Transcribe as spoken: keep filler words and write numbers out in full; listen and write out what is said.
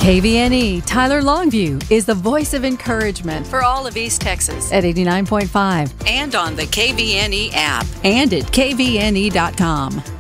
K V N E Tyler Longview is the voice of encouragement for all of East Texas at eighty-nine point five and on the K V N E app and at K V N E dot com.